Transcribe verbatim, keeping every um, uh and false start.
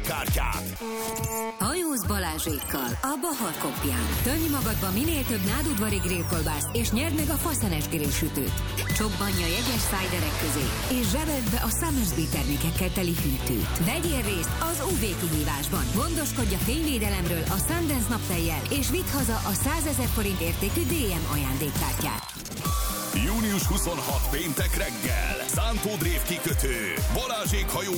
ajándékkártyát. Hajóz Balázsékkal a Bahar Kopján. Tölj magadba minél több nádudvari grillkolbászt, és nyerd meg a Faszenes grillsütőt. Csobbanj a jegyes szájderek közé, és zsebeld be a Summersby termékekkel teli hűtőt. Vegyél részt az ú vé kihívásban. Gondoskodj a fényvédelemről a Sundance naptejjel, és vidd haza a százezer forint értékű dé em ajándékkártyát. június huszonhatodika péntek reggel, Szántó Drév kikötő, Balázsék hajó